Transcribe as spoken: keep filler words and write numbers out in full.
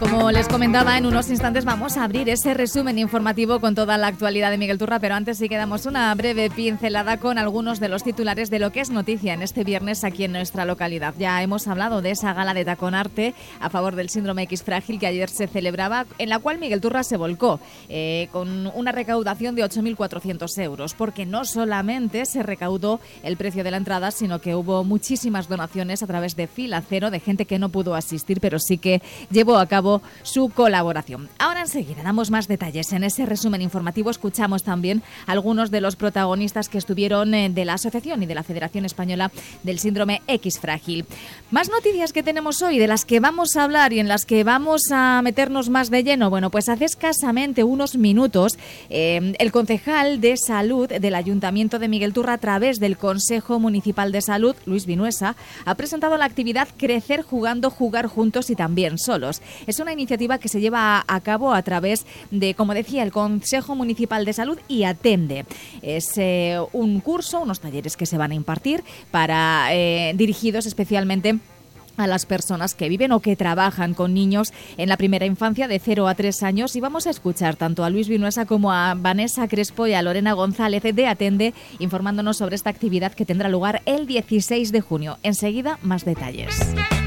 Como les comentaba, en unos instantes vamos a abrir ese resumen informativo con toda la actualidad de Miguel Turra, pero antes sí que damos una breve pincelada con algunos de los titulares de lo que es noticia en este viernes aquí en nuestra localidad. Ya hemos hablado de esa gala de Taconarte a favor del síndrome X frágil que ayer se celebraba, en la cual Miguel Turra se volcó eh, con una recaudación de ocho mil cuatrocientos euros, porque no solamente se recaudó el precio de la entrada, sino que hubo muchísimas donaciones a través de Fila Cero, de gente que no pudo asistir, pero sí que llevó a cabo su colaboración. Ahora enseguida damos más detalles. En ese resumen informativo escuchamos también algunos de los protagonistas que estuvieron de la Asociación y de la Federación Española del Síndrome X frágil. Más noticias que tenemos hoy, de las que vamos a hablar y en las que vamos a meternos más de lleno. Bueno, pues hace escasamente unos minutos eh, el concejal de Salud del Ayuntamiento de Miguel Turra, a través del Consejo Municipal de Salud, Luis Vinuesa, ha presentado la actividad Crecer Jugando, Jugar Juntos y También Solos. Es una iniciativa que se lleva a cabo a través de, como decía, el Consejo Municipal de Salud y Atende. Es eh, un curso, unos talleres que se van a impartir para eh, dirigidos especialmente a las personas que viven o que trabajan con niños en la primera infancia de cero a tres años. Y vamos a escuchar tanto a Luis Vinuesa como a Vanessa Crespo y a Lorena González de Atende informándonos sobre esta actividad que tendrá lugar el dieciséis de junio. Enseguida, más detalles.